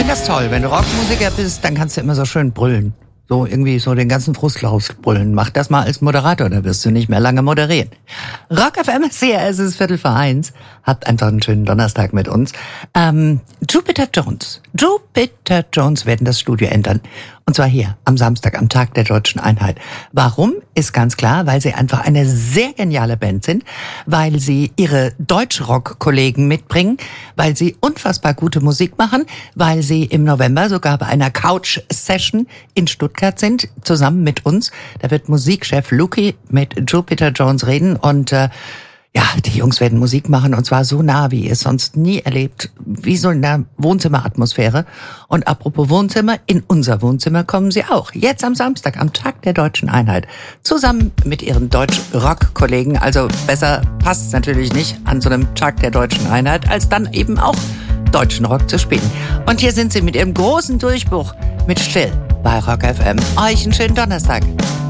finde das toll. Wenn du Rockmusiker bist, dann kannst du immer so schön brüllen. So irgendwie so den ganzen Frust rausbrüllen. Mach das mal als Moderator, da wirst du nicht mehr lange moderieren. Rock FM ist hier, es ist 12:45. Habt einfach einen schönen Donnerstag mit uns. Jupiter Jones werden das Studio ändern. Und zwar hier, am Samstag, am Tag der Deutschen Einheit. Warum? Ist ganz klar, weil sie einfach eine sehr geniale Band sind, weil sie ihre Deutschrock-Kollegen mitbringen, weil sie unfassbar gute Musik machen, weil sie im November sogar bei einer Couch-Session in Stuttgart sind, zusammen mit uns. Da wird Musikchef Luki mit Jupiter Jones reden und ja, die Jungs werden Musik machen und zwar so nah, wie ihr es sonst nie erlebt, wie so in der Wohnzimmeratmosphäre. Und apropos Wohnzimmer, in unser Wohnzimmer kommen sie auch. Jetzt am Samstag, am Tag der Deutschen Einheit. Zusammen mit ihren Deutsch-Rock-Kollegen. Also besser passt es natürlich nicht an so einem Tag der Deutschen Einheit, als dann eben auch deutschen Rock zu spielen. Und hier sind sie mit ihrem großen Durchbruch mit Still bei Rock FM. Euch einen schönen Donnerstag.